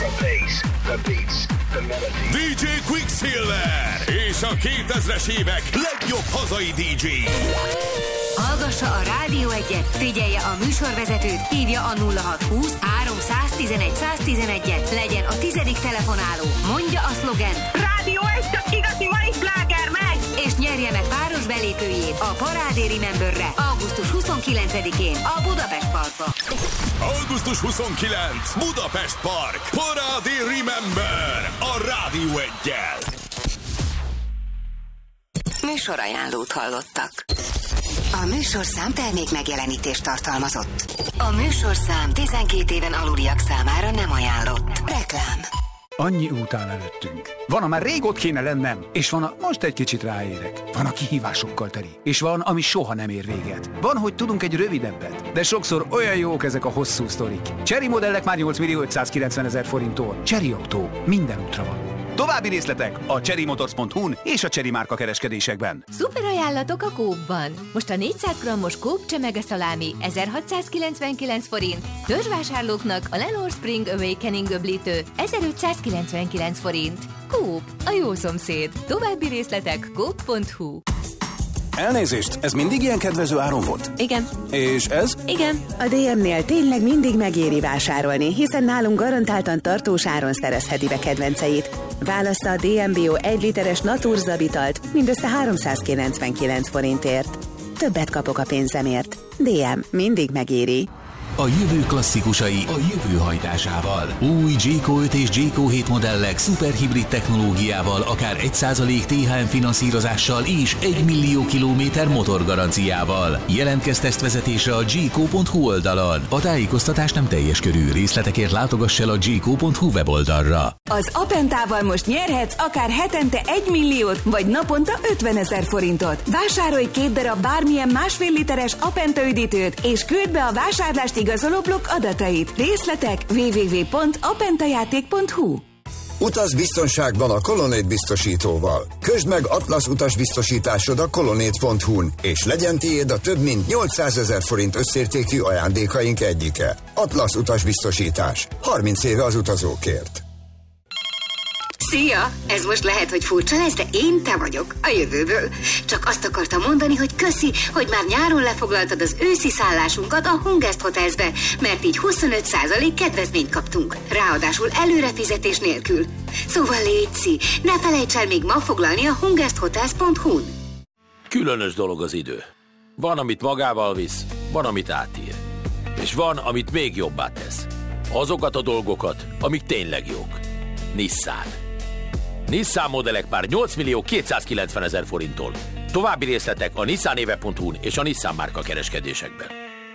The bass, the beats, the melody. DJ Quicksilver és a 2000-es évek legjobb hazai DJ. Hallgassa a Rádió 1-et, figyelje a műsorvezetőt, hívja a 0620 311 111-et, legyen a 10. telefonáló, mondja a szlogent Rádió 1, csak igazi mai sláger, megy! És nyerje meg páros belépőjét a Parádé Rememberre augusztus 29-én a Budapest Parkba. Augusztus 29, Budapest Park, Parádé Remember a Rádió 1-jel. Műsorajánlót hallottak. A műsorszám termék megjelenítést tartalmazott. A műsorszám 12 éven aluliak számára nem ajánlott. Reklám. Annyi út áll előttünk. Van, amár rég ott kéne lennem, és van, most egy kicsit ráérek. Van, a kihívásokkal teli, és van, ami soha nem ér véget. Van, hogy tudunk egy rövidebbet, de sokszor olyan jók ezek a hosszú sztorik. Chery modellek már 8.590.000 forinttól. Chery Autó, minden útra való. További részletek a cherrymotors.hu-n és a Chery márka kereskedésekben. Szuper ajánlatok a Coop-ban. Most a 400 g-os Coop csemege-szalámi 1699 forint, törzsvásárlóknak a Lenore Spring Awakening öblítő 1599 forint. Coop, a jó szomszéd. További részletek coop.hu. Elnézést, ez mindig ilyen kedvező áron volt? Igen. És ez? Igen. A DM-nél tényleg mindig megéri vásárolni, hiszen nálunk garantáltan tartós áron szerezheti be kedvenceit. Válassza a DM Bio 1 literes Naturzabitalt mindössze 399 forintért. Többet kapok a pénzemért. DM mindig megéri. A jövő klasszikusai a jövő hajtásával. Új Jayco 5 és Jayco 7 modellek szuperhibrid technológiával, akár 1% THM finanszírozással és 1 millió kilométer motorgaranciával. Jelentkezz tesztvezetésre a jayco.hu oldalon. A tájékoztatás nem teljes körű, részletekért látogass el a jayco.hu weboldalra. Az Apentával most nyerhetsz akár hetente 1 milliót, vagy naponta 50 000 forintot. Vásárolj 2 darab bármilyen 1,5 literes Apenta üdítőt, és küld be a vásárlást igazoló blokk adatait. Részletek www.apentajáték.hu. Utaz biztonságban a Colonnade biztosítóval. Közd meg Atlasz utasbiztosításod a colonnade.hu-n, és legyen tiéd a több mint 800 000 forint összértékű ajándékaink egyike. Atlasz utasbiztosítás. 30 éve az utazókért. Szia! Ez most lehet, hogy furcsa lesz, de én te vagyok, a jövőből. Csak azt akartam mondani, hogy köszi, hogy már nyáron lefoglaltad az őszi szállásunkat a Hungest Hotelsbe, mert így 25% kedvezményt kaptunk. Ráadásul előrefizetés nélkül. Szóval létszi, ne felejts el még ma foglalni a hungesthotels.hu-n. Különös dolog az idő. Van, amit magával visz, van, amit átír. És van, amit még jobbá tesz. Azokat a dolgokat, amik tényleg jók. Nissan. Nissan modellek már 8.290.000 forinttól. További részletek a nissanéve.hu-n és a Nissan márka kereskedésekben.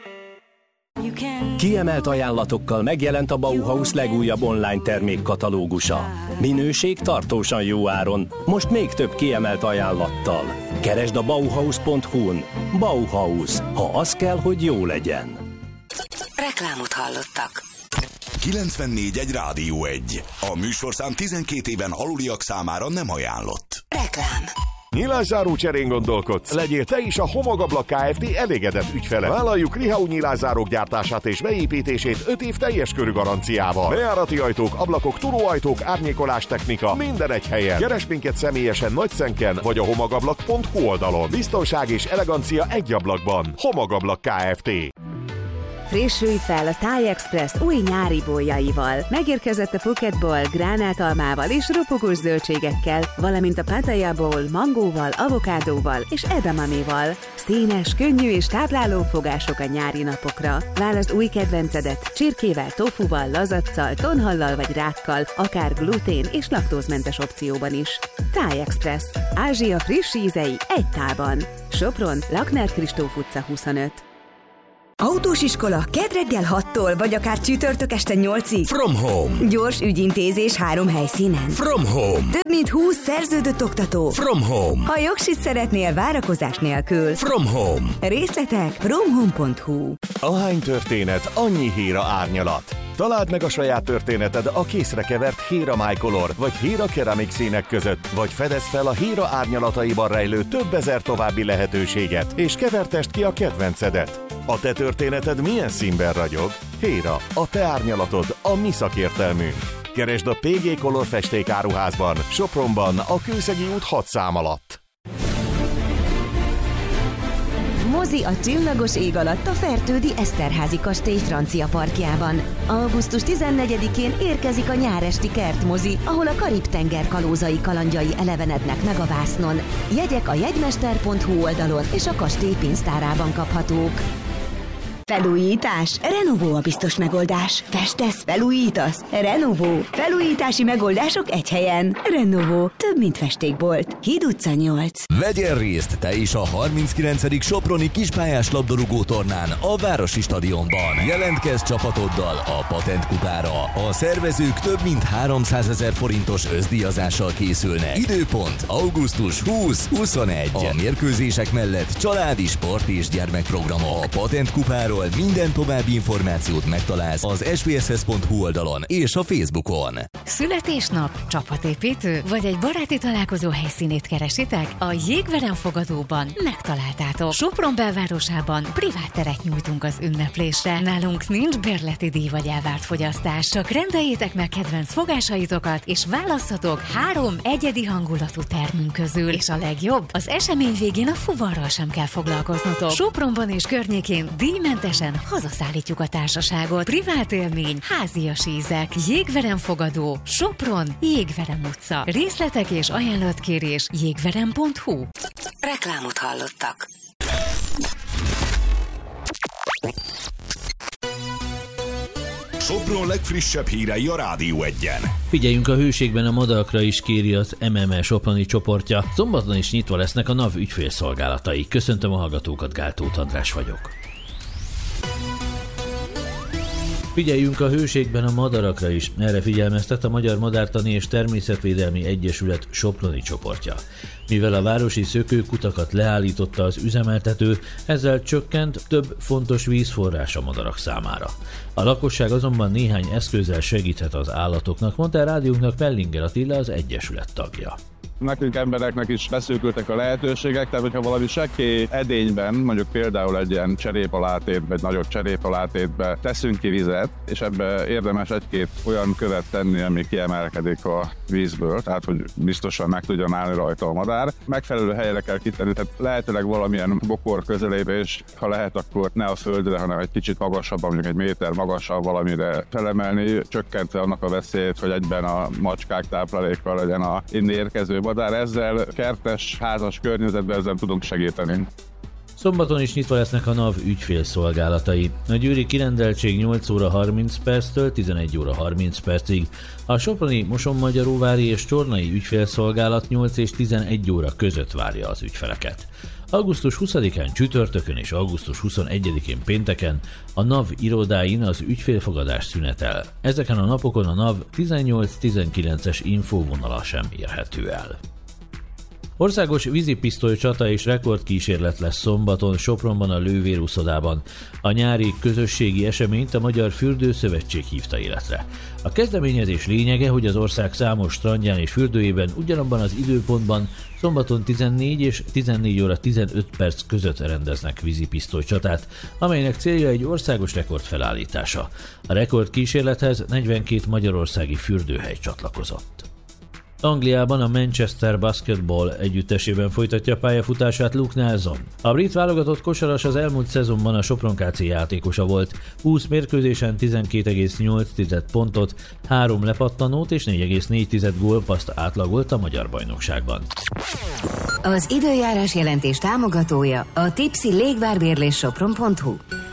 Kiemelt ajánlatokkal megjelent a Bauhaus legújabb online termékkatalógusa. Minőség tartósan jó áron, most még több kiemelt ajánlattal. Keresd a Bauhaus.hu-n. Bauhaus, ha az kell, hogy jó legyen. Reklámot hallottak. 94.1 Rádió 1. A műsorszám 12 éven aluliak számára nem ajánlott. Reklám. Nyilászáró cserén gondolkodsz? Legyél te is a Homogablak Kft. Elégedett ügyfele. Vállaljuk Rihau nyilászárók gyártását és beépítését 5 év teljes körű garanciával. Bejárati ajtók, ablakok, turóajtók, árnyékolás technika, minden egy helyen. Keres minket személyesen Nagyszenken vagy a homogablak.hu oldalon. Biztonság és elegancia egy ablakban. Homogablak Kft. Frissülj fel a Thai Express új nyári boljaival. Megérkezett a Phuket Bowl gránátalmával és ropogós zöldségekkel, valamint a Pattaya Bowl mangóval, avokádóval és edamaméval. Színes, könnyű és tápláló fogások a nyári napokra. Válaszd új kedvencedet csirkével, tofuval, lazaccal, tonhallal vagy rákkal, akár glutén és laktózmentes opcióban is. Thai Express. Ázsia friss ízei egy tálban. Sopron, Lakner Kristóf utca 25. Autós iskola kedd reggel 6-tól, vagy akár csütörtök este 8-ig. From Home. Gyors ügyintézés 3 helyszínen. From Home. Több mint 20 szerződött oktató. From Home. Ha jogsit szeretnél várakozás nélkül. From Home. Részletek fromhome.hu. Ahány történet, annyi héra árnyalat. Találd meg a saját történeted a készre kevert Héra My Color vagy Héra Keramik színek között, vagy fedezd fel a Héra árnyalataiban rejlő több ezer további lehetőséget, és kevertesd ki a kedvencedet. A te történeted milyen színben ragyog? Héra, a te árnyalatod, a mi szakértelmünk. Keresd a PG Color festékáruházban, Sopronban, a Kőszegi út 6 szám alatt. Mozi a csillagos ég alatt a Fertődi Eszterházy kastély francia parkjában. Augusztus 14-én érkezik a nyáresti kertmozi, ahol a Karib-tenger kalózai kalandjai elevenednek meg a vásznon. Jegyek a jegymester.hu oldalon és a kastély pénztárában kaphatók. Felújítás? Renovó a biztos megoldás. Festesz, felújítasz? Renovó. Felújítási megoldások egy helyen. Renovó. Több, mint festékbolt. Híd utca 8. Vegyél részt te is a 39. Soproni kispályás labdarúgó tornán a Városi Stadionban. Jelentkezz csapatoddal a Patent kupára. A szervezők több mint 300 000 forintos összdíjazással készülnek. Időpont augusztus 20-21. A mérkőzések mellett családi, sport és gyermekprogramok. A Patent kupáról minden további információt megtalálsz az svsz.hu oldalon és a Facebookon. Születésnap, csapatépítő vagy egy baráti találkozó helyszínét keresitek? A Jégverem fogadóban megtaláltátok. Sopron belvárosában privát teret nyújtunk az ünneplésre. Nálunk nincs bérleti díj vagy elvárt fogyasztás, csak rendeljétek meg kedvenc fogásaitokat és válasszatok 3 egyedi hangulatú termünk közül. És a legjobb, az esemény végén a fuvarral sem kell foglalkoznotok. Sopronban és környékén díjmentesen hazaszállítjuk a társaságot. Privát élmény, házias ízek, Jégverem fogadó, Sopron, Jégverem utca. Részletek és ajánlatkérés jégverem.hu. Reklámot hallottak. Sopron legfrissebb hírei a Rádió 1-en. Figyeljünk a hőségben, a madarakra is, kéri az MME Soproni csoportja. Szombaton is nyitva lesznek a NAV ügyfélszolgálatai. Köszöntöm a hallgatókat, Gál Tóth András vagyok. Figyeljünk a hőségben, a madarakra is. Erre figyelmeztet a Magyar Madártani és Természetvédelmi Egyesület Soproni csoportja. Mivel a városi szökőkutakat leállította az üzemeltető, ezzel csökkent több fontos vízforrás a madarak számára. A lakosság azonban néhány eszközzel segíthet az állatoknak, mondta a rádiónknak Pellinger Attila, az Egyesület tagja. Nekünk embereknek is beszűkültek a lehetőségek, tehát hogyha valami sekély edényben, mondjuk például egy ilyen cserépalátétbe, egy nagyobb cserépalátétbe teszünk ki vizet, és ebbe érdemes egy-két olyan követ tenni, ami kiemelkedik a vízből, tehát hogy biztosan meg tudjon állni rajta a madár. Megfelelő helyre kell kitenni, tehát lehetőleg valamilyen bokor közelébe, és ha lehet, akkor ne a földre, hanem egy kicsit magasabb, mondjuk 1 méter magasabb valamire felemelni, csökkentve annak a veszélyt, hogy egyben a macskák táplálékkal legyen a innen érkező madár. Ezzel kertes, házas környezetben ezzel tudunk segíteni. Szombaton is nyitva lesznek a NAV ügyfélszolgálatai. A győri kirendeltség 8 óra 30 perctől 11 óra 30 percig. A soproni, mosonmagyaróvári és csornai ügyfélszolgálat 8 és 11 óra között várja az ügyfeleket. Augusztus 20-án csütörtökön és augusztus 21-én pénteken a NAV irodáin az ügyfélfogadás szünetel. Ezeken a napokon a NAV 18-19-es infóvonala sem érhető el. Országos vízipisztoly csata és rekordkísérlet lesz szombaton Sopronban a Lővér úszodában. A nyári közösségi eseményt a Magyar Fürdőszövetség hívta életre. A kezdeményezés lényege, hogy az ország számos strandján és fürdőjében ugyanabban az időpontban szombaton 14 és 14 óra 15 perc között rendeznek vízipisztoly csatát, amelynek célja egy országos rekord felállítása. A rekordkísérlethez 42 magyarországi fürdőhely csatlakozott. Angliában a Manchester Basketball együttesében folytatja pályafutását Luke Nelson. A brit válogatott kosaras az elmúlt szezonban a Sopron KC játékosa volt. 20 mérkőzésen 12,8 pontot, 3 lepattanót és 4,4 gólpasszt átlagolt a magyar bajnokságban. Az időjárás jelentés támogatója a Tipsy légvárbérlés Sopron.hu.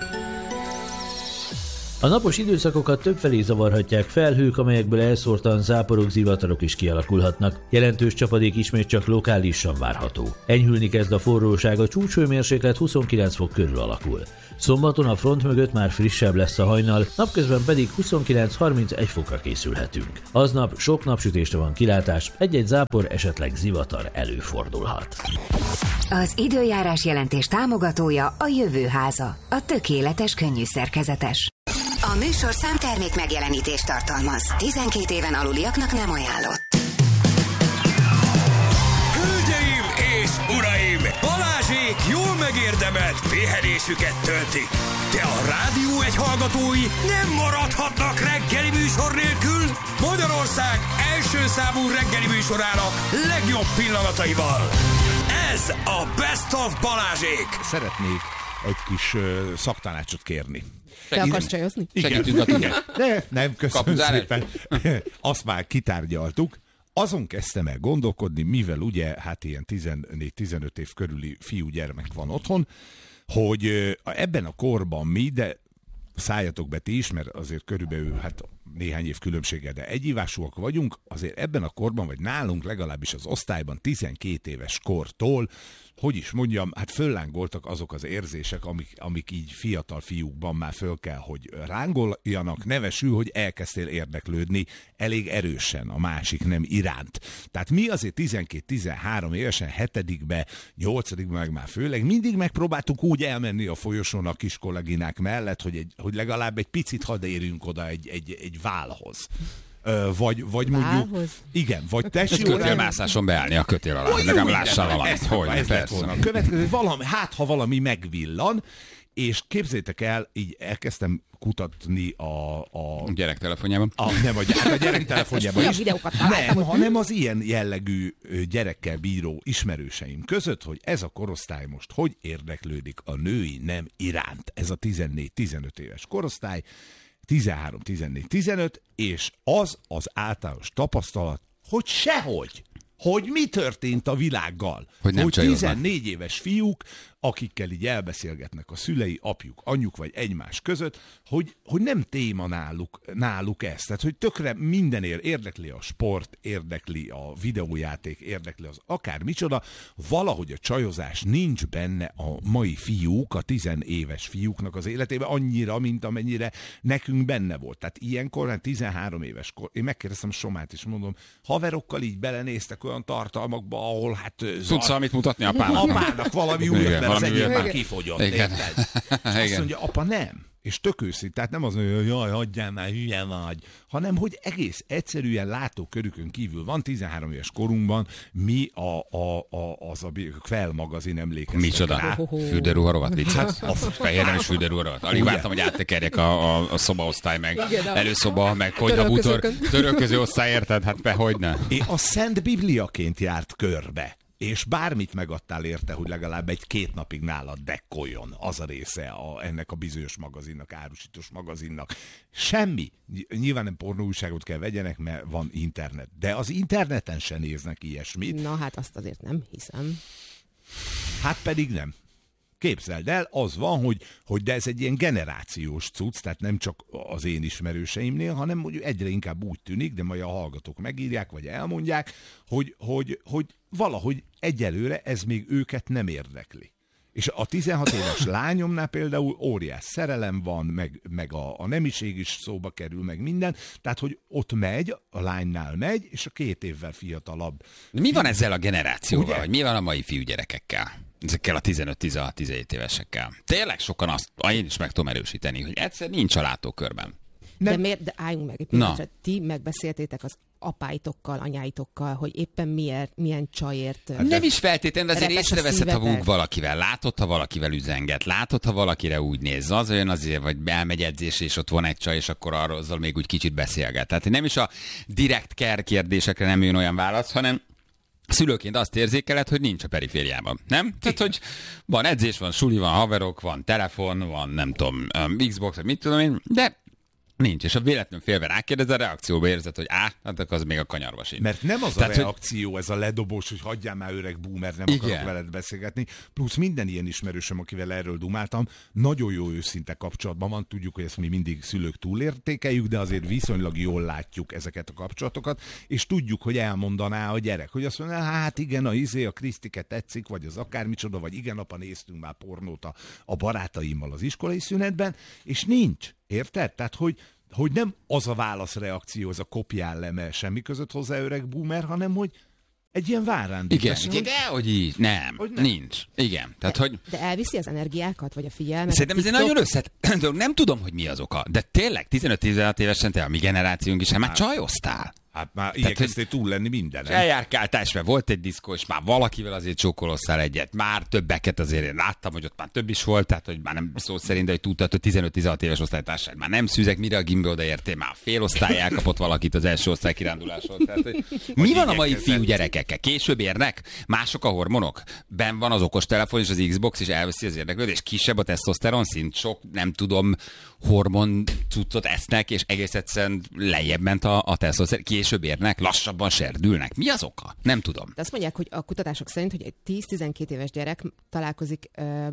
A napos időszakokat többfelé zavarhatják felhők, amelyekből elszórtan záporok, zivatarok is kialakulhatnak. Jelentős csapadék ismét csak lokálisan várható. Enyhülni kezd a forróság, a csúcshőmérséklet 29 fok körül alakul. Szombaton a front mögött már frissebb lesz a hajnal, napközben pedig 29-31 fokra készülhetünk. Aznap sok napsütésre van kilátás, egy-egy zápor, esetleg zivatar előfordulhat. Az időjárás jelentés támogatója a Jövőháza, a tökéletes könnyűszerkezetes. A műsorszám termék megjelenítést tartalmaz. 12 éven aluliaknak nem ajánlott. Hölgyeim és uraim! Balázsék akik jól megérdemelt pihenésüket töltik. De a Rádió Egy hallgatói nem maradhatnak reggeli műsor nélkül Magyarország első számú reggeli műsorának legjobb pillanataival. Ez a Best of Balázsék. Szeretnék egy kis szaktanácsot kérni. Te akarsz csajozni? Igen. De nem, köszönöm szépen. Azt már kitárgyaltuk. Azon kezdtem el gondolkodni, mivel ugye hát ilyen 14-15 év körüli fiúgyermek van otthon, hogy ebben a korban mi, de szálljatok be ti is, mert azért körülbelül hát néhány év különbséggel, de egyívásúak vagyunk, azért ebben a korban, vagy nálunk legalábbis az osztályban 12 éves kortól, hogy is mondjam, hát föllángoltak azok az érzések, amik így fiatal fiúkban már föl kell, hogy rángoljanak, nevesül, hogy elkezdtél érdeklődni elég erősen a másik nem iránt. Tehát mi azért 12-13 évesen, 7-be, 8-be meg már főleg mindig megpróbáltuk úgy elmenni a folyosón a kis kolléginák mellett, hogy legalább egy picit hadd érjünk oda egy válhoz. Vagy mondjuk... Igen, vagy tessék... Kötélmászáson beállni a kötél alá, legalább lássál valamit. Ez lett volna a következő, ha valami megvillan, és képzeljétek el, így elkezdtem kutatni a gyerektelefonjában. Nem, a gyerektelefonjában is. Nem, hanem az ilyen jellegű gyerekkel bíró ismerőseim között, hogy ez a korosztály most hogy érdeklődik a női nem iránt. Ez a 14-15 éves korosztály, 13-14-15, és az általános tapasztalat, hogy sehogy. Hogy mi történt a világgal. Hogy 14 éves fiúk, akikkel így elbeszélgetnek a szülei, apjuk, anyjuk vagy egymás között, hogy nem téma náluk ez. Tehát, hogy tökre mindenért érdekli a sport, érdekli a videójáték, érdekli az akár micsoda, valahogy a csajozás nincs benne a mai fiúk, a 10 éves fiúknak az életében annyira, mint amennyire nekünk benne volt. Tehát ilyenkor, hát 13 éves kor, én megkérdeztem Somát, és mondom, haverokkal így belenéztek olyan tartalmakba, ahol hát... Tudsz valamit mutatni apának? Apának valami újat, mert az egyik már kifogyott. Azt mondja, apa nem. És tök őszint, tehát nem az, hogy jaj, hagyjál már, hülye vagy, hanem hogy egész egyszerűen látókörükön kívül van, 13 éves korunkban, mi az a Kvell magazin emlékeztek micsoda? rá. Fürdőruharovat viccelsz? Fehér nem is fürdőruharovat. Alig vártam, hogy áttekerjek a szobaosztály, meg előszoba, meg konyhabútor, törölköző osztály, érted? Hát hogyne. A Szent Bibliaként járt körbe. És bármit megadtál érte, hogy legalább 1-2 napig nálad dekkoljon, az a része ennek a bizonyos magazinnak, árusítós magazinnak. Semmi. Nyilván nem pornóújságot kell vegyenek, mert van internet. De az interneten se néznek ilyesmit. Na hát azt azért nem hiszem. Hát pedig nem. Képzeld el, az van, hogy de ez egy ilyen generációs cucc, tehát nem csak az én ismerőseimnél, hanem hogy egyre inkább úgy tűnik, de majd a hallgatók megírják, vagy elmondják, hogy valahogy egyelőre ez még őket nem érdekli. És a 16 éves lányomnál például óriás szerelem van, meg a nemiség is szóba kerül, meg minden, tehát hogy ott megy, a lánynál megy, és a 2 évvel fiatalabb. Mi van ezzel a generációval, vagy mi van a mai fiúgyerekekkel? Ezekkel a 15-16-17 évesekkel. Tényleg sokan én is meg tudom erősíteni, hogy egyszer nincs a látókörben. De miért? De álljunk meg egy pillanatra. Ti megbeszéltétek az apáitokkal, anyáitokkal, hogy éppen milyen csajért... Nem is feltétlenül, de azért észreveszed, ha valakivel látod, ha valakivel üzenget, látod, ha valakire úgy néz. Az olyan azért, vagy elmegy edzés, és ott van egy csaj, és akkor arról azzal még úgy kicsit beszélget. Tehát nem is a direkt care kérdésekre nem jön olyan válasz, hanem szülőként azt érzékeled, hogy nincs a perifériában, nem? Tehát, hogy van edzés, van suli, van haverok, van telefon, van nem tudom, Xbox, vagy mit tudom én, de nincs. És a véletlenül félve rákérdez, a reakcióba érzed, hogy hát az még a kanyarba sincs. Mert nem az a reakció, ez a ledobós, hogy hagyjál már öreg boomer, nem akarok veled beszélgetni. Plusz minden ilyen ismerősöm, akivel erről dumáltam, nagyon jó őszinte kapcsolatban van. Tudjuk, hogy ezt mi mindig szülők túlértékeljük, de azért viszonylag jól látjuk ezeket a kapcsolatokat, és tudjuk, hogy elmondaná a gyerek, hogy azt mondaná, hát igen, a Krisztike tetszik, vagy az akármicsoda, vagy igen, apa, néztünk már pornót a barátaimmal az iskolai szünetben, és nincs. Érted? Tehát, hogy nem az a válaszreakció, az a kopjál leme semmi között hozzá öreg boomer, hanem hogy egy ilyen várrándít. Igen, de hogy így. Nem, nincs. Igen. Tehát, de elviszi az energiákat, vagy a figyelmet? Szerintem ez egy nagyon összetett. Nem tudom, hogy mi az oka. De tényleg 15-16 évesen te a mi generációnk is, már csajoztál. Hát már igyekeztél túl lenni minden. Eljárkáltál, és mert volt egy diszkó, és már valakivel azért csókolóztál egyet. Már többeket azért én láttam, hogy ott már több is volt, tehát hogy már nem szó szerint, de hogy tudtad, hogy 15-16 éves osztálytársaid már nem szűzek, mire a gimbe odaértél, már a fél osztály elkapott valakit az első osztály kiránduláson. Tehát, hogy mi van a mai fiú gyerekekkel? Később érnek? Mások a hormonok? Ben van az okostelefon és az Xbox, és elveszi az érdeklődést, kisebb a tesztoszteron szint, sok nem tudom hormon cuccot esznek, és egész egyszerűen lejjebb ment a tesztoszteron. Később érnek, lassabban serdülnek. Mi az oka? Nem tudom. De azt mondják, hogy a kutatások szerint, hogy egy 10-12 éves gyerek találkozik,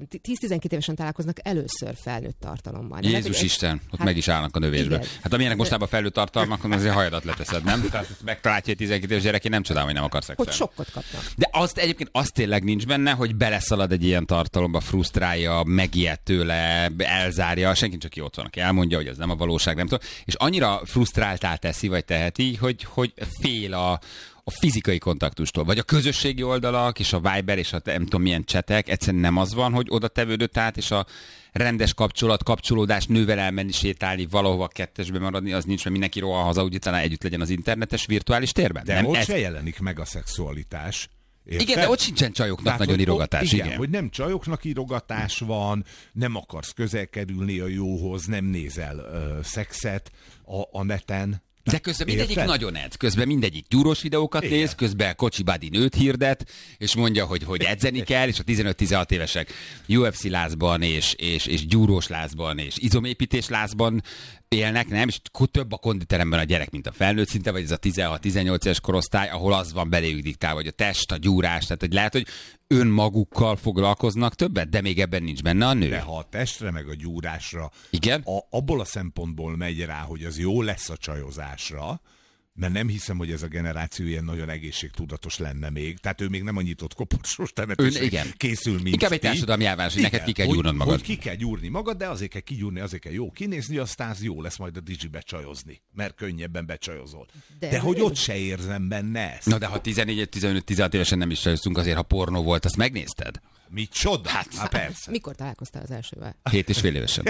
10-12 évesen találkoznak először felnőtt tartalommal. Jézus Isten, ott meg is állnak a növésbe. Igen. Hát amilyenek mostában felnőtt tartalmak, azért hajadat leteszed, nem? Tehát megtalálja egy 12 éves gyerek, én nem csodálom, hogy nem akar szexelni. Hogy sokkot kapnak. De azt egyébként azt tényleg nincs benne, hogy beleszalad egy ilyen tartalomba, frusztrálja, megijed tőle, elzárja, senki csak ki ott van, aki elmondja, hogy ez nem a valóság, nem tudom. És annyira frusztráltá teszi, vagy teheti, hogy fél a fizikai kontaktustól, vagy a közösségi oldalak, és a Viber, és a nem tudom milyen csetek, egyszerűen nem az van, hogy oda tevődött át, és a rendes kapcsolódás, nővel elmenni, sétálni, valahova kettesbe maradni, az nincs, mert mindenki rohan haza, úgy talán együtt legyen az internetes virtuális térben. De nem, ott se jelenik meg a szexualitás. Érted? Igen, de ott sincsen csajoknak tehát nagyon írogatás. Igen, hogy nem csajoknak írogatás van, nem akarsz közel kerülni a jóhoz, nem nézel szexet a neten. De közben mindegyik nagyon edz, közben mindegyik gyúrós videókat néz, közben Kocsi Badi nőt hirdet, és mondja, hogy edzeni kell, és a 15-16 évesek UFC lázban, és gyúrós lázban, és izomépítés lázban élnek, nem? És több a konditeremben a gyerek, mint a felnőtt szinte, vagy ez a 16-18 éves korosztály, ahol az van beléjük diktálva, hogy a test, a gyúrás, tehát hogy lehet, hogy önmagukkal foglalkoznak többet, de még ebben nincs benne a nő. De ha a testre meg a gyúrásra, igen? Abból a szempontból megy rá, hogy az jó lesz a csajozásra, mert nem hiszem, hogy ez a generáció ilyen nagyon egészségtudatos lenne még. Tehát ő még nem annyit ott koporsós temetésre készül, mint inkább egy társadalmi elvárás, hogy neked ki kell gyúrnod magad. Hogy ki kell gyúrni magad, de azért kell kigyúrni, azért kell jó kinézni, aztán az jó lesz majd a digibe csajozni, mert könnyebben becsajozol. De hogy ott se érzem benne ezt. Na de ha 14-15-16 évesen nem is csajoztunk, azért ha pornó volt, azt megnézted? Micsoda? Hát persze. Mikor találkoztál az elsővel? 7,5 évesen.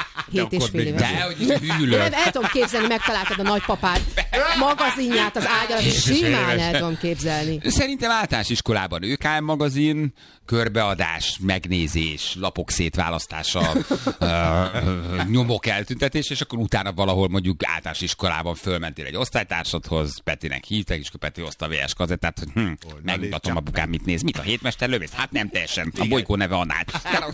7,5 évesen. De, hogy hűlök. El tudom képzelni, megtaláltad a nagypapád magazinját az ágy alatt, simán el tudom képzelni. Szerintem általános iskolában ÖKM magazin, körbeadás, megnézés, lapok szétválasztása, nyomok eltüntetés, és akkor utána valahol mondjuk általános iskolában fölmentél egy osztálytársadhoz, Petinek hívták, és akkor Peti hozta a VS kazettát, hogy megmutatom apukám, mit néz, mit a hétmesterlövész? Hát nem teljesen, a bolygó neve Annál.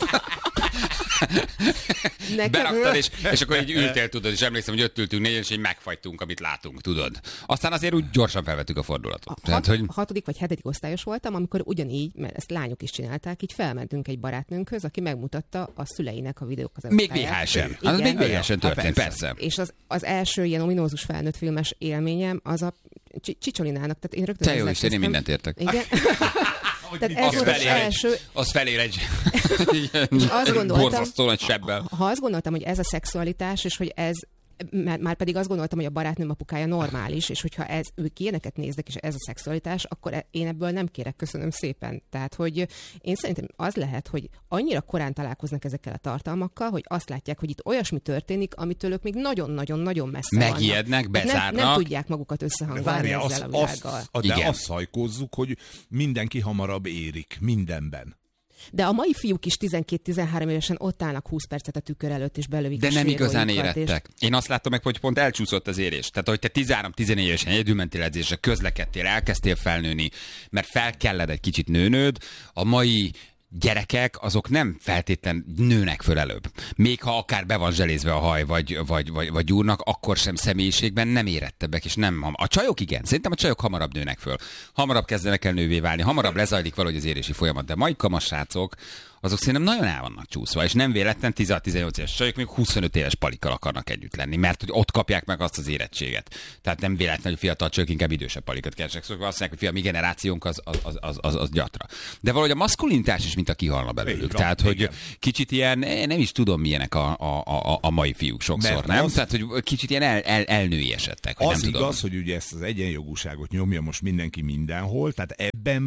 Beraktad, és akkor így ültél, tudod, és emlékszem, hogy ott ültünk négyen, és így megfagytunk, amit látunk, tudod. Aztán azért úgy gyorsan felvettük a fordulatot. Tehát, hogy 6. vagy 7. osztályos voltam, amikor ugyanígy, mert ezt lányok is csinálták, így felmentünk egy barátnőnkhöz, aki megmutatta a szüleinek a videókat. Még VHS-en. Az még VHS-en történt, persze. És az első ilyen ominózus felnőtt filmes élményem az a Csicsolinának. Tehát én rögtön te jó Isten, én mindent értek. Igen. Tehát ez volt az első... Az felér egy borzasztó nagy sebbel. Ha azt gondoltam, hogy ez a szexualitás, és hogy ez már pedig azt gondoltam, hogy a barátnőm apukája normális, és hogyha ők ilyeneket néznek, és ez a szexualitás, akkor én ebből nem kérek, köszönöm szépen. Tehát, hogy én szerintem az lehet, hogy annyira korán találkoznak ezekkel a tartalmakkal, hogy azt látják, hogy itt olyasmi történik, amitől ők még nagyon-nagyon-nagyon messze megijednek, bezárnak. Nem tudják magukat összehangolni ezzel a világgal. De azt szajkozzuk, hogy mindenki hamarabb érik mindenben. De a mai fiúk is 12-13 évesen ott állnak 20 percet a tükör előtt, és belövik. De nem igazán érettek. És... Én azt láttam meg, hogy pont elcsúszott az érés. Tehát, hogy te 13-14 évesen egyedül mentél edzésre, közlekedtél, elkezdtél felnőni, mert fel kellett egy kicsit nőnöd. A mai gyerekek, azok nem feltétlen nőnek föl előbb. Még ha akár be van zselézve a haj, vagy gyúrnak, akkor sem személyiségben nem érettebbek, és nem a csajok igen. Szerintem a csajok hamarabb nőnek föl. Hamarabb kezdenek el nővé válni, hamarabb lezajlik valahogy az érési folyamat. De mai kamasrácok, azok szerintem nagyon el vannak csúszva, és nem véletlen 16-18 éves csajok még 25 éves palikkal akarnak együtt lenni, mert hogy ott kapják meg azt az érettséget. Tehát nem véletlen, hogy fiatal csajok inkább idősebb palikat keresnek, szóval azt mondják, hogy a mi generációnk az gyatra. De valahogy a maszkulinitás is mint a kihalna belőlük. Tehát, hogy kicsit ilyen, nem is tudom milyenek a mai fiúk sokszor, nem? Tehát, hogy kicsit ilyen elnőiesedtek. Az nem igaz, tudom. Hogy ugye ezt az egyenjogúságot nyomja most mindenki mindenhol, tehát ebben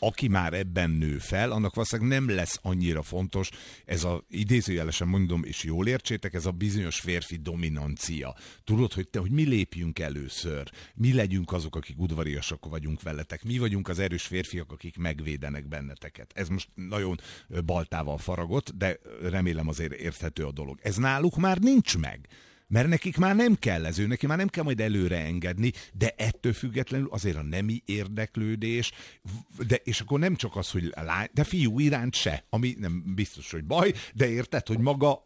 aki már ebben nő fel, annak valószínűleg nem lesz annyira fontos, ez a idézőjelesen mondom, és jól értsétek, ez a bizonyos férfi dominancia. Tudod, hogy mi lépjünk először, mi legyünk azok, akik udvariasak vagyunk veletek, mi vagyunk az erős férfiak, akik megvédenek benneteket. Ez most nagyon baltával faragott, de remélem azért érthető a dolog. Ez náluk már nincs meg. Mert nekik már nem kell ez, neki már nem kell majd előre engedni, de ettől függetlenül azért a nemi érdeklődés, és akkor nem csak az, hogy lány, de fiú iránt se, ami nem biztos, hogy baj, de érted, hogy maga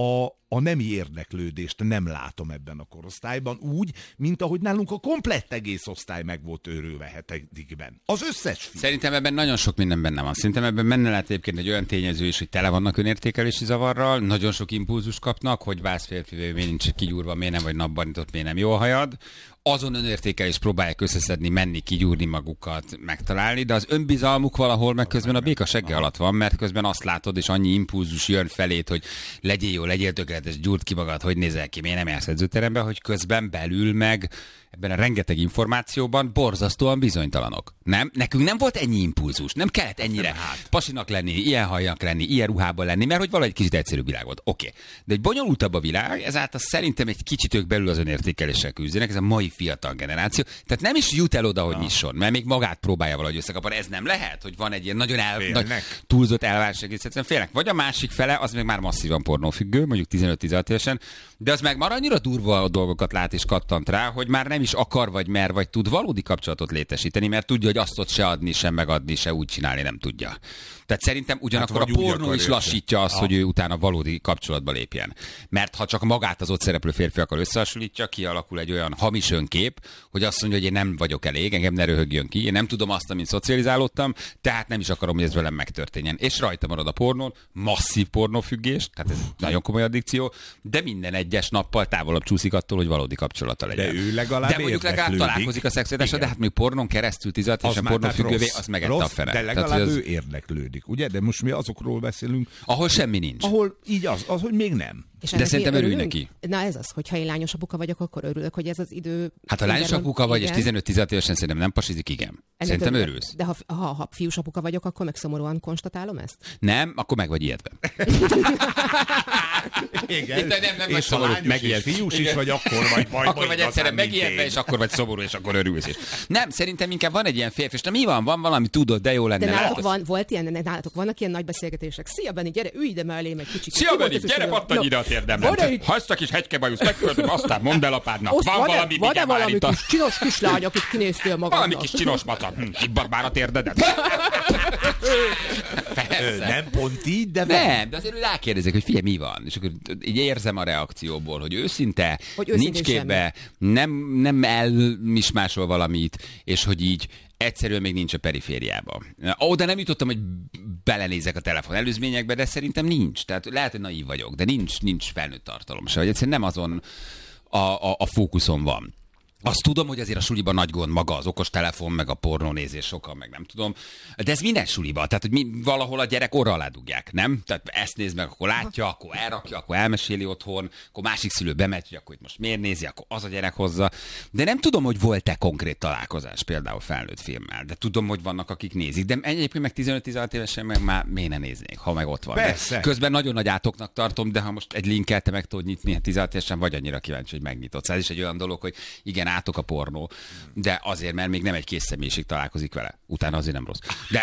a nemi érdeklődést nem látom ebben a korosztályban úgy, mint ahogy nálunk a komplett egész osztály meg volt őrülve hetedikben. Az összes fiú. Szerintem ebben nagyon sok minden benne van. Szerintem ebben benne lehet egyébként egy olyan tényező is, hogy tele vannak önértékelési zavarral, nagyon sok impulzus kapnak, hogy válsz férfivé, miért nincs kigyúrva, miért nem vagy napban nyitott, miért nem jól hajad. Azon önértékelés próbálják összeszedni, menni, kigyúrni magukat, megtalálni, de az önbizalmuk valahol meg közben a béka segge alatt van, mert közben azt látod, és annyi impulzus jön felét, hogy legyél jó, legyél tökéletes, gyúrd ki magad, hogy nézel ki, miért nem jársz edzőterembe, hogy közben belül meg ebben a rengeteg információban borzasztóan bizonytalanok. Nem? Nekünk nem volt ennyi impulzus, nem kellett ennyire pasinak lenni, ilyen hajnak lenni, ilyen ruhában lenni, mert hogy valahogy kicsit egyszerűbb világ volt. Oké. De egy bonyolultabb a világ, ezáltal szerintem egy kicsit ők belül az önértékeléssel küzdenek, ez a mai fiatal generáció. Tehát nem is jut el oda, hogy nyisson, mert még magát próbálja valahogy összekapni. Ez nem lehet, hogy van egy ilyen nagyon nagy, túlzott elvárás, egyszerűen félnek. Vagy a másik fele, az még már masszívan pornófüggő, mondjuk 15-16 évesen, de az meg már annyira durva a dolgokat lát és kattant rá, hogy már nem is akar, vagy mer, vagy tud valódi kapcsolatot létesíteni, mert tudja, hogy azt ott se adni, sem megadni, se úgy csinálni nem tudja. Tehát szerintem ugyanakkor a pornó is lassítja azt, hogy ő utána valódi kapcsolatba lépjen. Mert ha csak magát az ott szereplő férfiakkal összehasonlítja, kialakul egy olyan hamis önkép, hogy azt mondja, hogy én nem vagyok elég, engem ne röhögjön ki, én nem tudom azt, amint szocializálódtam, tehát nem is akarom, hogy ez velem megtörténjen. És rajta marad a pornón, masszív pornófüggés, tehát ez nagyon komoly addikció, de minden egyes nappal távolabb csúszik attól, hogy valódi kapcsolata legyen. De ő legalább találkozik a szexualitással, de hát még pornón keresztül 16 évesen pornófüggővé, az megette a fene. De legalább ő érdeklődik, ugye? De most mi azokról beszélünk, ahol semmi nincs. Ahol így az, hogy még nem. De szerintem örülj neki. Na ez az, hogyha én lányos apuka vagyok, akkor örülök, hogy ez az idő... Hát ha lányos apuka vagy, és 15-16 évesen szerintem nem pasizik, igen. Szerintem örülsz. De ha fiús apuka vagyok, akkor meg szomorúan konstatálom ezt? Nem, akkor meg vagy ijedve. Igen. Nem és ha lányos és fiús is vagy, akkor vagy baj. Akkor vagy egyszerűen megijedve, és akkor vagy szomorú, és akkor örülsz is. Nem, szerintem inkább van egy ilyen férfi, és mi van valami, tudod, de jó lenne. De nálatok vannak ilyen nagy beszélgetések. Szia, Benni, gyere, ülj ide mellém egy kicsit. Szia, Benni, gyere, pattanj ide a térdemben. Ha ezt a kis hegykebajusz megköldöm, aztán mondd el apádnak. Van-e valami kis csinos kislány, akit kinéztél magadnak? Valami kis csinos macak. Hibbad már a térdedet. Nem pont így, de nem, de azért rákérdezek, hogy figyelj, mi van? És akkor így érzem a reakcióból, hogy őszinte nincs képbe, nem elmismásol valamit, és hogy így egyszerűen még nincs a perifériában. De nem jutottam, hogy belenézek a telefon előzményekbe, de szerintem nincs. Tehát lehet, hogy naív vagyok, de nincs felnőtt tartalom se, hogy egyszerűen nem azon a fókuszon van. Azt tudom, hogy azért a suliban nagy gond maga az okos telefon, meg a pornónézés sokan, meg nem tudom. De ez minden suliban. Tehát, hogy valahol a gyerek orra alá dugják, nem? Tehát ezt néz meg, akkor látja, akkor elrakja, akkor elmeséli otthon, akkor másik szülő bemegy, hogy akkor itt most miért nézi, akkor az a gyerek hozza. De nem tudom, hogy volt-e konkrét találkozás például felnőtt filmmel. De tudom, hogy vannak, akik nézik. De egyébként meg 15-16 évesen meg már miért ne néznék, ha meg ott van. Persze. Közben nagyon nagy átoknak tartom, de ha most egy linket te meg tudod nyitni, 16 évesen vagy annyira kíváncsi, hogy megnyitod. Ez is egy olyan dolog, hogy igen, átok a pornó, de azért, mert még nem egy kész személyiség találkozik vele. Utána azért nem rossz. De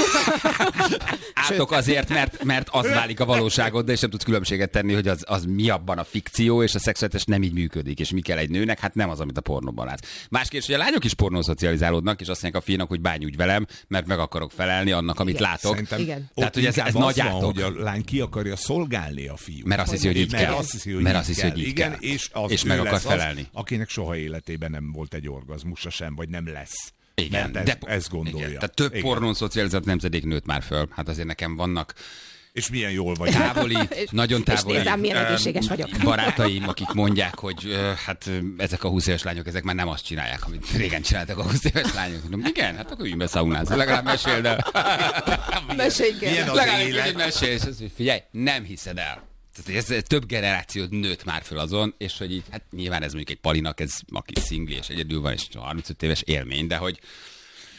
átok azért, mert az válik a valóságot, de és nem tudsz különbséget tenni, hogy az mi abban a fikció, és a szexualitás nem így működik, és mi kell egy nőnek, hát nem az, amit a pornóban látsz. Másképp, hogy a lányok is pornószocializálódnak, és azt mondják a fiúnak, hogy bánj úgy velem, mert meg akarok felelni annak, amit látok. Igen. Tehát, hogy ez nagy átok. Van, hogy a lány ki akarja szolgálni a fiút. Mert azt hiszi, hogy így kell. Mert azt hiszi, hogy így kell. És meg akar felelni. Akinek soha életében nem volt egy orgazmusa sem, vagy nem lesz. Igen, mert ezt gondolja. Igen. Tehát több pornón szocializált nemzedék nőtt már föl. Hát azért nekem vannak és milyen jól vagy. Távoli, nagyon távoli. És nézd, milyen egészséges vagyok. Barátaim, akik mondják, hogy hát ezek a 20 éves lányok, ezek már nem azt csinálják, amit régen csináltak a 20 éves lányok. Igen, hát akkor üljünk be szaunázni. Legalább meséld el. Mesélj el. Legalább mesélj. Figyelj, nem hiszed el. Tehát ez több generáció nőtt már föl azon, és hogy így, hát nyilván ez mondjuk egy palinak, ez aki szingli és egyedül van, és 35 éves élmény, de hogy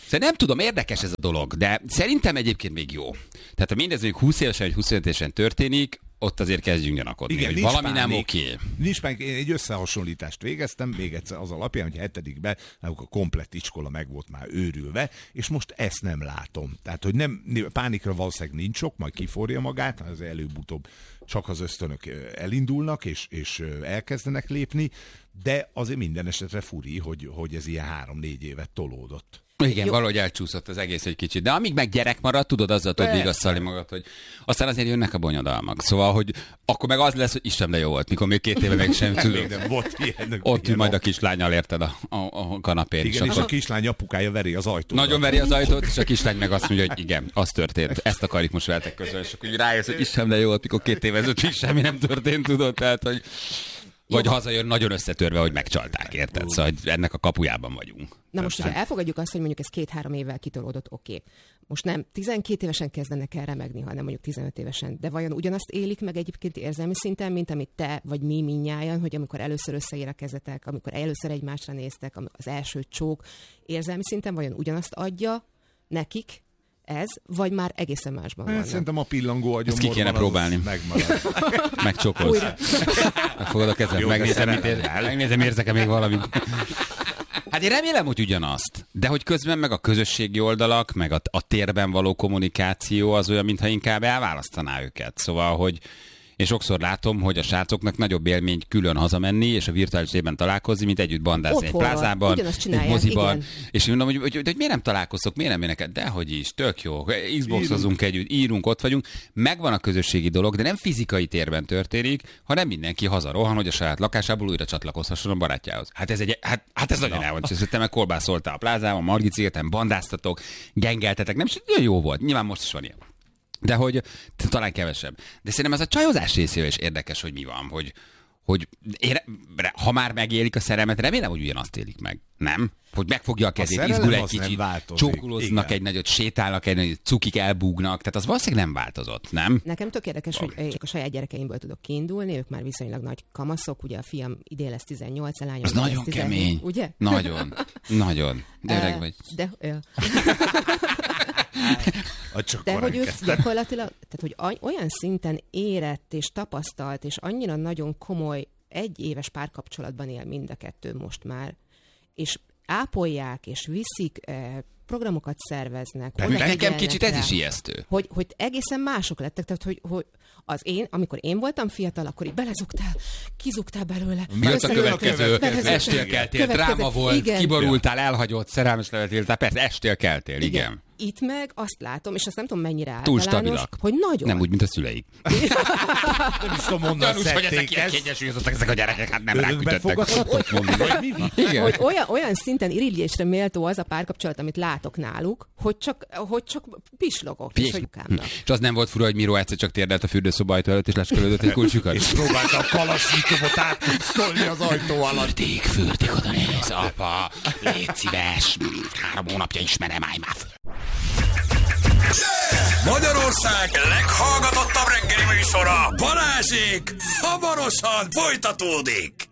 Szerintem nem tudom, érdekes ez a dolog, de szerintem egyébként még jó. Tehát ha mindez még 20 évesen vagy 25 évesen történik, ott azért kezdjünk gyanakodni, igen, hogy valami pánik, nem oké. Nincs meg, én egy összehasonlítást végeztem, még egyszer az alapján, hogy 7-ben a komplett iskola meg volt már őrülve, és most ezt nem látom. Tehát, hogy nem, pánikra valószínűleg nincs sok, majd kiforja magát, az előbb-utóbb csak az ösztönök elindulnak, és elkezdenek lépni, de azért minden esetre furi, hogy ez ilyen 3-4 évet tolódott. Igen, valahogy elcsúszott az egész egy kicsit. De amíg meg gyerek marad, tudod, azzal tudod vigasztalni magad, hogy aztán azért jönnek a bonyodalmak. Szóval, hogy akkor meg az lesz, hogy Isten, de jó volt, mikor még 2 éve meg sem tudod. Ott ül majd a kislányal, érted a kanapén. Igen, és a kislány apukája veri az ajtót. Nagyon veri az ajtót, és a kislány meg azt mondja, hogy igen, az történt. Ezt akarjuk most veletek közben. És akkor rájössz, hogy Isten, de jó volt, mikor 2 éve ezelőtt semmi nem történt, tudod. Tehát, hogy vagy hazajön nagyon összetörve, hogy megcsalták, érted? Szóval ennek a kapujában vagyunk. Na most, hogyha elfogadjuk azt, hogy mondjuk ez 2-3 évvel kitolódott, oké. Most nem 12 évesen kezdenek el remegni, hanem mondjuk 15 évesen. De vajon ugyanazt élik meg egyébként érzelmi szinten, mint amit te vagy mi minnyáján, hogy amikor először összeérekezzetek, amikor először egymásra néztek, az első csók, érzelmi szinten vajon ugyanazt adja nekik ez, vagy már egészen másban van? Szerintem a pillangó agyom. Ezt ki kéne próbálni. Megmarad. Megcsokolsz. Megfogod a kezem, megnézem, érzek-e még valamit. Hát én remélem, hogy ugyanazt. De hogy közben meg a közösségi oldalak, meg a térben való kommunikáció az olyan, mintha inkább elválasztaná őket. Szóval, hogy én sokszor látom, hogy a srácoknak nagyobb élmény külön hazamenni, és a virtuális térben találkozni, mint együtt bandázni egy plázában, egy moziban. Igen. És én mondom, hogy miért nem találkoztok, miért nem éneket? Dehogy is, tök jó. Xboxozunk együtt, írunk, ott vagyunk. Megvan a közösségi dolog, de nem fizikai térben történik, hanem mindenki hazarohan, hogy a saját lakásából újra csatlakozhasson a barátjához. Hát ez nagyon el van. Te meg kolbászoltál a plázában, Margit szigeten, bandáztatok, gengeltetek, nem is nagyon jó volt. Nyilván most is van ilyen. De hogy talán kevesebb. De szerintem ez a csajozás részével is érdekes, hogy mi van, hogy ha már megélik a szerelmet, remélem, hogy ugyanazt élik meg. Nem? Hogy megfogja a kezét, izgul egy kicsit, csókolóznak egy nagyot, sétálnak egy nagyot, cukik elbúgnak, tehát az valószínűleg nem változott, nem? Nekem tök érdekes, hogy csak a saját gyerekeimből tudok kiindulni, ők már viszonylag nagy kamaszok, ugye a fiam idén lesz 18, a lányom az nagyon 17, kemény. Ugye? Nagyon. De öreg vagy. De hogy ők gyakorlatilag, tehát hogy olyan szinten érett és tapasztalt, és annyira nagyon komoly, 1 éves párkapcsolatban él mind a kettő most már, és ápolják, és viszik, programokat szerveznek. Nekem kicsit ez is ijesztő. Hogy egészen mások lettek, tehát hogy amikor én voltam fiatal, akkor így belezugtál, kizugtál belőle. Mi az a következő? Estél keltél, dráma volt, igen. Kiborultál, elhagyott, szerelmes levetél, persze estél keltél, igen. Itt meg azt látom, és azt nem tudom mennyire általános, hogy nagyon. Nem úgy, mint a szüleik. Nem is tudom mondani, hogy ezek ilyen kényesültek ezek a gyerekek, hát nem ránk ütöttek. Hogy olyan szinten irigylésre méltó az a párkapcsolat, amit látok náluk, hogy csak pislogok. És az nem volt fura, hogy Miró egyszer csak térdelt a fürdőszoba ajtó előtt, és leskelődött egy kulcsukat? És próbálta a kalasnyikovot átkuszkolni az ajtó alatt. Fürdik, oda néz, apa, légy szíves, 3 hónapja ismerem, állj már föl. Magyarország leghallgatottabb reggeli műsora, Balázsék, hamarosan folytatódik.